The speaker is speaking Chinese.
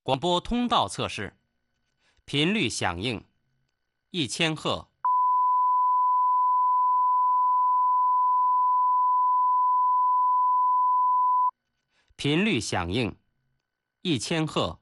广播通道测试，频率响应1000赫，频率响应1000赫。